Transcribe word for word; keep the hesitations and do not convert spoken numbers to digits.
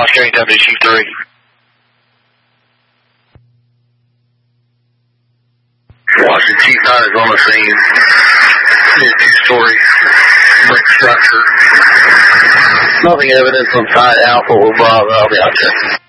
Washington W C three. Washington Chief nine is on the scene. Near two-story brick structure. Nothing evidence on side Alpha or Bravo. I'll be out there.